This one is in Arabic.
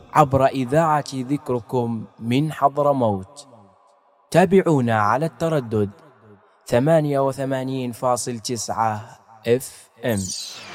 عبر إذاعة ذكركم من حضرموت. تابعونا على التردد 88.9 FM.